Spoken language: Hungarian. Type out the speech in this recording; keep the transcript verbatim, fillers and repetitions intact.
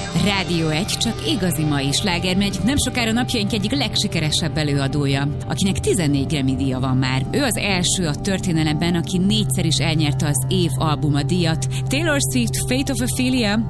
Rádió egy, csak igazi mai sláger megy, nem sokára napjaink egyik legsikeresebb előadója, akinek tizennégy Grammy díja van már. Ő az első a történelemben, aki négyszer is elnyerte az év albuma díjat. Taylor Swift, Fate of Ophelia,